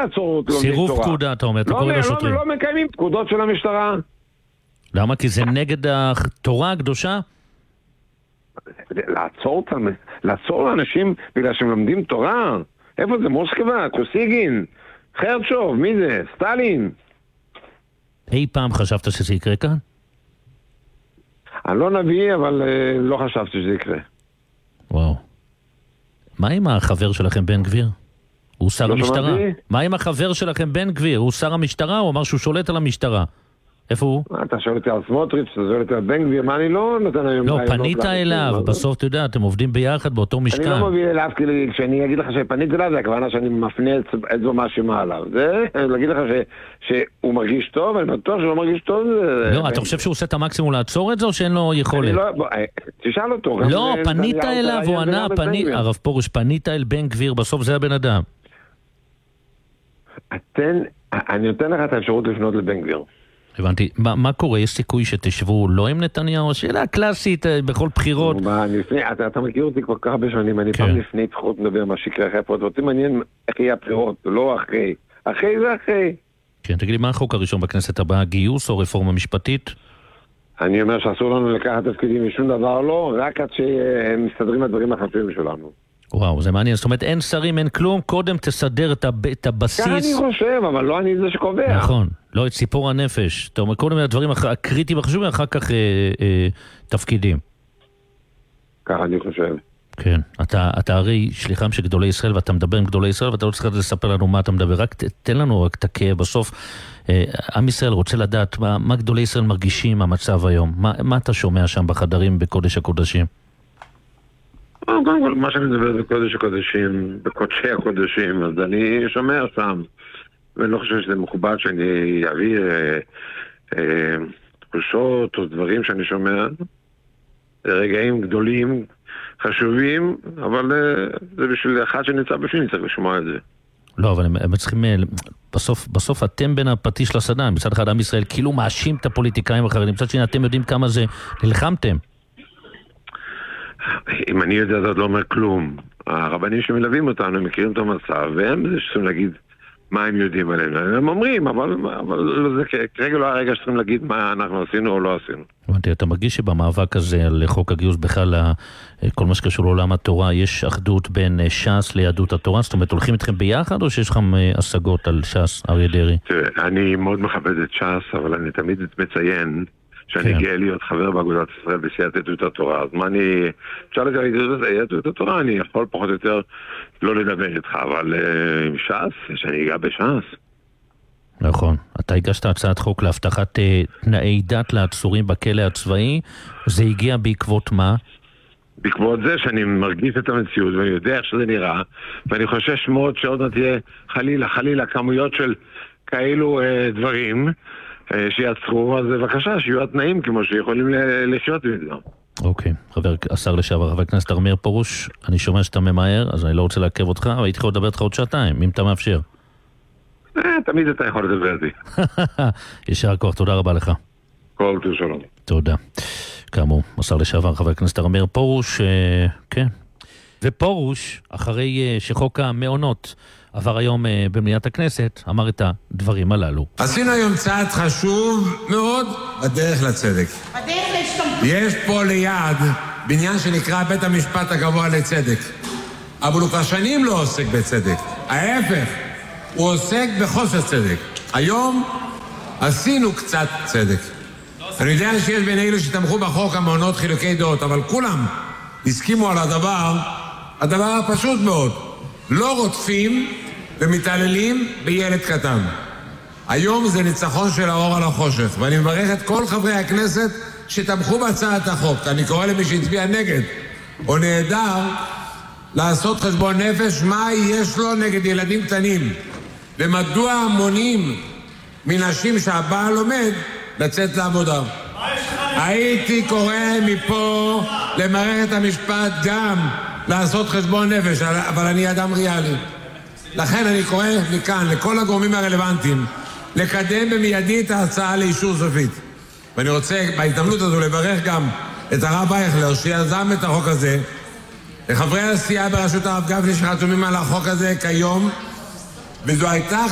לעצור לומדי תורה. סירוב פקודה, אתה אומר, אתה קורא לשוטרים. לא מקיימים פקודות של המשטרה. למה? כי זה נגד התורה הקדושה? לעצור לאנשים בגלל שהם לומדים תורה? איפה זה? מוסקבה, קוסיגין, חרצ'וב, מי זה? סטלין. אי פעם חשבת שזה יקרה כאן? אני לא נביא, אבל לא חשבתי שזה יקרה. וואו. מה עם החבר שלכם בן גביר? הוא שר המשטרה. מה עם החבר שלכם בן גביר? הוא שר המשטרה? הוא אמר שהוא שולט על המשטרה. איפה הוא? אתה שואל אותי על סמוטריץ', אתה שואל אותי על בן גביר, מה אני לא נותן היום? לא, פנית אליו, בסוף אתה יודע, אתם עובדים ביחד באותו משכן. אני לא מוביל אליו, כשאני אגיד לך שפניתי אליו, זה הכוונה שאני מפנה אצבע מאשימה עליו. זה, להגיד לך שהוא מרגיש טוב, אני בטוח שהוא לא מרגיש טוב. לא, אתה חושב שהוא עושה את המקסימום לעצור את זה, או שאין לו יכולת? תשאל אותו. לא, פנית אליו, הוא ענה, הרב פרוש, פנית אל בן גביר, בסוף זה הבן אדם. אני נותן לך את האפשרות לפנות לבן גביר. הבנתי. מה קורה? יש סיכוי שתשבו לא עם נתניהו? שאלה קלאסית בכל בחירות. אתה מכיר אותי כבר כך הרבה שנים, אני פעם לפני בחירות מדבר מה שיקרה אחרי הבחירות, אותי מעניין איך יהיה הבחירות, לא אחרי. אחרי זה אחרי. כן, תגיד לי, מה החוק הראשון בכנסת הבאה? גיוס או רפורמה משפטית? אני אומר שאסור לנו לקחת תפקידים משום דבר לא, רק עד שהם מסתדרים הדברים החשובים שלנו. וואו, זה מעניין. זאת אומרת, אין שרים, אין כלום, קודם תסדר את הבסיס. כאן אני חושב, אבל לא אני זה שקובע. נכון, לא את ציפור הנפש. אתה אומר, קודם הדברים הקריטיים החשובים, אחר כך תפקידים. ככה אני חושב. כן, אתה הרי שליחם של גדולי ישראל, ואתה מדבר עם גדולי ישראל, ואתה לא צריך לספר לנו מה אתה מדבר, רק תן לנו רק את הכאב. בסוף, עם ישראל רוצה לדעת מה גדולי ישראל מרגישים המצב היום. מה אתה שומע שם בחדרים בקודש הקודשים? מה שאני מדבר בקודש הקודשים, בקודשי הקודשים, אז אני שומע שם, ואני לא חושב שזה מכובד שאני אביא תחושות או דברים שאני שומע. זה רגעים גדולים, חשובים, אבל זה בשביל אחד שנמצא בפנים, צריך לשמוע את זה. לא, אבל הם צריכים, בסוף אתם בין הפטיש לסדן, מצד אחד עם ישראל כאילו מאשים את הפוליטיקאים החרדים, מצד שני אתם יודעים כמה זה נלחמתם. אם אני יודע, זה לא אומר כלום. הרבנים שמלווים אותנו, הם מכירים את המצב, והם זה שצריכים להגיד מה הם יודעים עלינו. הם אומרים, אבל זה כרגע לא הרגע שצריכים להגיד מה אנחנו עשינו או לא עשינו. הבנתי, אתה מרגיש שבמאבק הזה על חוק הגיוס בכלל, כל מה שקשור לעולם התורה, יש אחדות בין ש"ס ליהדות התורה? זאת אומרת, הולכים איתכם ביחד, או שיש לכם השגות על ש"ס, אריה דרעי? תראה, אני מאוד מכבד את ש"ס, אבל אני תמיד מציין שאני גאה להיות חבר באגודת ישראל בסיעת יהדות התורה. אז מה אני... אפשר לדעת יהדות התורה, אני יכול פחות או יותר לא לדבר איתך, אבל עם ש"ס, שאני אגע בש"ס. נכון. אתה הגשת הצעת חוק להבטחת תנאי דת לעצורים בכלא הצבאי. זה הגיע בעקבות מה? בעקבות זה שאני מרגיש את המציאות ואני יודע איך שזה נראה, ואני חושש מאוד שעוד לא תהיה חלילה כמויות של כאלו דברים שיעצרו, אז בבקשה, שיהיו התנאים כמו שיכולים לחיות מזה. אוקיי, השר לשעבר, חבר הכנסת ארמיר פרוש, אני שומע שאתה ממהר, אז אני לא רוצה לעכב אותך, אבל הייתי יכול לדבר איתך עוד שעתיים, אם אתה מאפשר. תמיד אתה יכול לדבר איתי. ישר כוח, תודה רבה לך. כל טוב שלום. תודה. כאמור, השר לשעבר, חבר הכנסת ארמיר פרוש, כן. ופרוש, אחרי שחוק המעונות עבר היום במליאת הכנסת, אמר את הדברים הללו. עשינו היום צעד חשוב מאוד בדרך לצדק. בדרך להשתמטות. יש פה ליד בניין שנקרא בית המשפט הגבוה לצדק. אבל הוא כבר שנים לא עוסק בצדק. ההפך, הוא עוסק בחוסר צדק. היום עשינו קצת צדק. אני יודע שיש בין אלו שתמכו בחוק המעונות חילוקי דעות, אבל כולם הסכימו על הדבר הפשוט מאוד. לא רודפים ומתעללים בילד קטן. היום זה ניצחון של האור על החושך, ואני מברך את כל חברי הכנסת שתמכו בהצעת החוק. אני קורא למי שהצביע נגד או נהדר לעשות חשבון נפש מה יש לו נגד ילדים קטנים, ומדוע מונעים מנשים שהבעל לומד לצאת לעבודה. הייתי קורא מפה למערכת המשפט גם לעשות חשבון נפש, אבל אני אדם ריאלי. לכן אני קורא מכאן לכל הגורמים הרלוונטיים לקדם במיידי את ההצעה לאישור סופית. ואני רוצה בהזדמנות הזו לברך גם את הרב אייכלר שיזם את החוק הזה, לחברי הסיעה בראשות הרב גפני שחתומים על החוק הזה כיום, וזו הייתה